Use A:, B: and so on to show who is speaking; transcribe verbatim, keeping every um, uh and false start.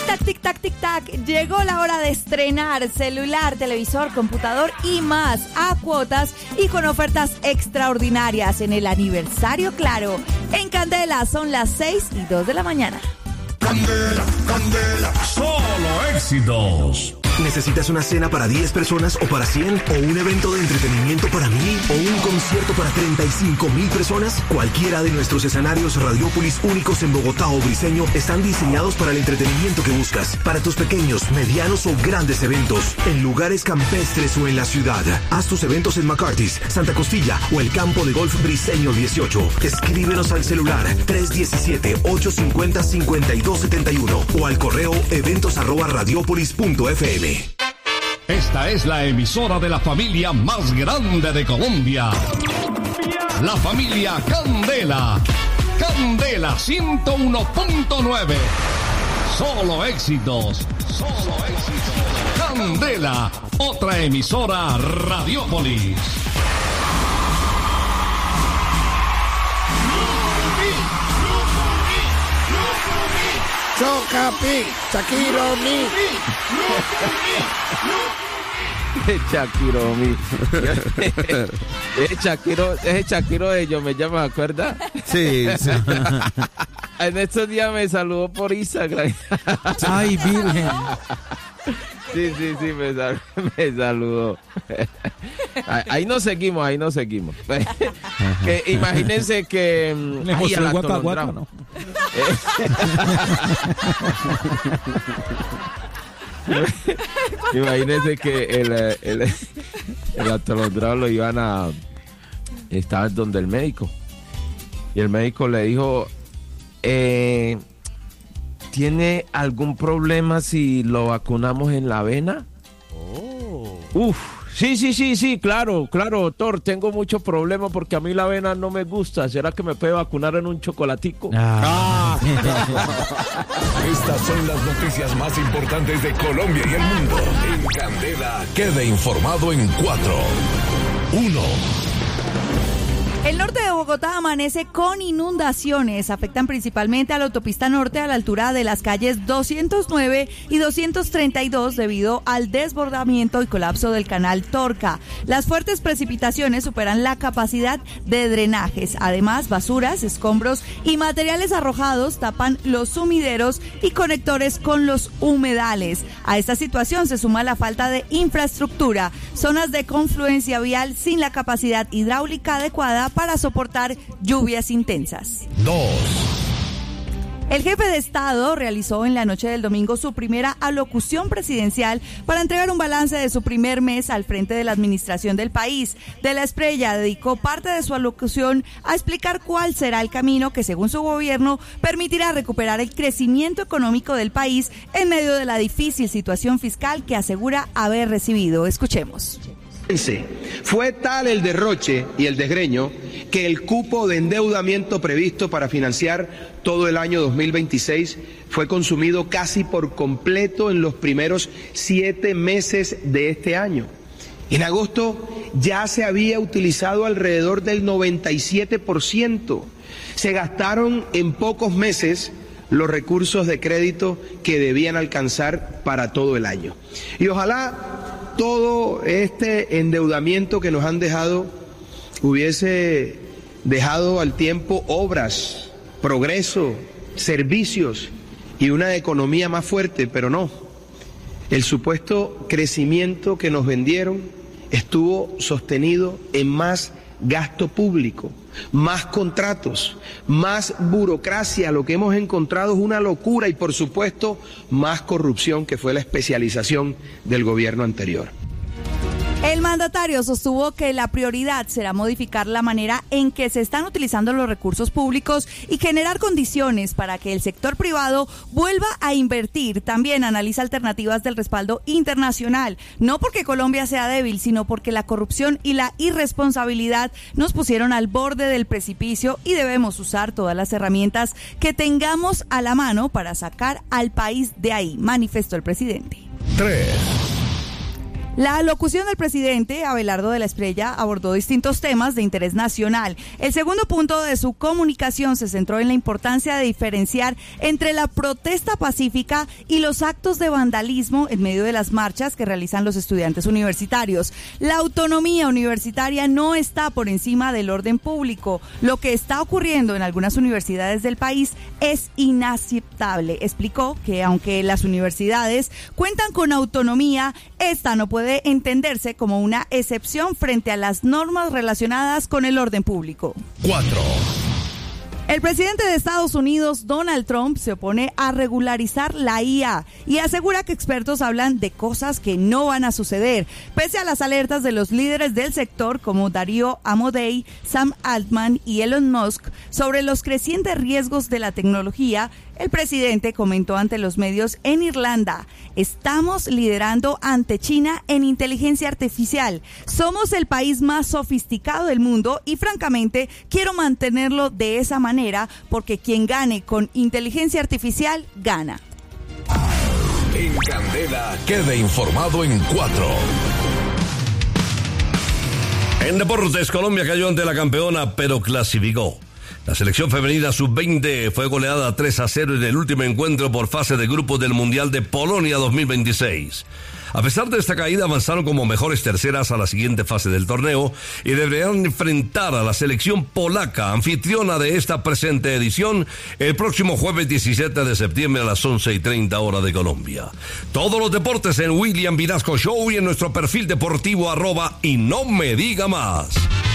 A: Tic-tac, tic-tac, tic-tac. Llegó la hora de estrenar celular, televisor, computador y más a cuotas y con ofertas extraordinarias en el aniversario Claro. En Candela son las seis y dos de la mañana.
B: Candela, Candela, solo éxitos.
C: ¿Necesitas una cena para diez personas o para cien? ¿O un evento de entretenimiento para mil? ¿O un concierto para treinta y cinco mil personas? Cualquiera de nuestros escenarios Radiópolis únicos en Bogotá o Briseño están diseñados para el entretenimiento que buscas. Para tus pequeños, medianos o grandes eventos. En lugares campestres o en la ciudad. Haz tus eventos en McCarthy's, Santa Costilla o el campo de golf Briseño dieciocho. Escríbenos al celular tres uno siete, ocho cinco cero, cinco dos siete uno o al correo eventos arroba radiopolis punto f m.
B: Esta es la emisora de la familia más grande de Colombia. La familia Candela. Candela ciento uno punto nueve. Solo éxitos. Solo éxitos. Candela, otra emisora Radiópolis.
D: Chocapi, Shakiromi.
E: Shakiromi. Es Shakiro, es Shakiro de Yo Me Llamo, ¿me acuerdas?
F: Sí, sí.
E: En estos días me saludó por Instagram.
F: Ay, virgen.
E: Sí, sí, sí, me, sal, me saludó. Ahí nos seguimos, ahí nos seguimos. Que imagínense que...
F: Le mostró el guaca, guaca, ¿no?
E: Imagínense que el, el, el atolondrado lo iban a... Estaba donde el médico. Y el médico le dijo... Eh, ¿Tiene algún problema si lo vacunamos en la vena? Oh. Uf, sí, sí, sí, sí, claro, claro, doctor. Tengo mucho problema porque a mí la vena no me gusta. ¿Será que me puede vacunar en un chocolatico?
B: Ah. Estas son las noticias más importantes de Colombia y el mundo. En Candela, quede informado en cuatro, uno.
A: El norte de Bogotá amanece con inundaciones. Afectan principalmente a la autopista norte a la altura de las calles doscientos nueve y doscientos treinta y dos debido al desbordamiento y colapso del canal Torca. Las fuertes precipitaciones superan la capacidad de drenajes. Además, basuras, escombros y materiales arrojados tapan los sumideros y conectores con los humedales. A esta situación se suma la falta de infraestructura, zonas de confluencia vial sin la capacidad hidráulica adecuada para soportar lluvias intensas.
B: Dos.
A: El jefe de Estado realizó en la noche del domingo su primera alocución presidencial para entregar un balance de su primer mes al frente de la administración del país. De la Espriella dedicó parte de su alocución a explicar cuál será el camino que, según su gobierno, permitirá recuperar el crecimiento económico del país en medio de la difícil situación fiscal que asegura haber recibido. Escuchemos.
G: Fue tal el derroche y el desgreño que el cupo de endeudamiento previsto para financiar todo el año dos mil veintiséis fue consumido casi por completo en los primeros siete meses de este año. En agosto ya se había utilizado alrededor del noventa y siete por ciento. Se gastaron en pocos meses los recursos de crédito que debían alcanzar para todo el año. Y ojalá todo este endeudamiento que nos han dejado hubiese dejado al tiempo obras, progreso, servicios y una economía más fuerte, pero no. El supuesto crecimiento que nos vendieron estuvo sostenido en más gasto público, más contratos, más burocracia. Lo que hemos encontrado es una locura y, por supuesto, más corrupción, que fue la especialización del gobierno anterior.
A: El mandatario sostuvo que la prioridad será modificar la manera en que se están utilizando los recursos públicos y generar condiciones para que el sector privado vuelva a invertir. También analiza alternativas del respaldo internacional, no porque Colombia sea débil, sino porque la corrupción y la irresponsabilidad nos pusieron al borde del precipicio y debemos usar todas las herramientas que tengamos a la mano para sacar al país de ahí, manifestó el presidente.
B: Tres.
A: La locución del presidente Abelardo de la Espriella abordó distintos temas de interés nacional. El segundo punto de su comunicación se centró en la importancia de diferenciar entre la protesta pacífica y los actos de vandalismo en medio de las marchas que realizan los estudiantes universitarios. La autonomía universitaria no está por encima del orden público. Lo que está ocurriendo en algunas universidades del país es inaceptable. Explicó que aunque las universidades cuentan con autonomía, esta no puede entenderse como una excepción frente a las normas relacionadas con el orden público.
B: cuatro.
A: El presidente de Estados Unidos, Donald Trump, se opone a regularizar la I A y asegura que expertos hablan de cosas que no van a suceder. Pese a las alertas de los líderes del sector como Darío Amodei, Sam Altman y Elon Musk sobre los crecientes riesgos de la tecnología, el presidente comentó ante los medios en Irlanda: estamos liderando ante China en inteligencia artificial. Somos el país más sofisticado del mundo y francamente quiero mantenerlo de esa manera porque quien gane con inteligencia artificial gana.
B: En Candela, quede informado en cuatro.
H: En deportes, Colombia cayó ante la campeona, pero clasificó. La selección femenina sub veinte fue goleada tres a cero en el último encuentro por fase de grupos del Mundial de Polonia dos mil veintiséis. A pesar de esta caída, avanzaron como mejores terceras a la siguiente fase del torneo y deberán enfrentar a la selección polaca, anfitriona de esta presente edición, el próximo jueves diecisiete de septiembre a las once y treinta hora de Colombia. Todos los deportes en William Vinasco Show y en nuestro perfil deportivo arroba y no me diga más.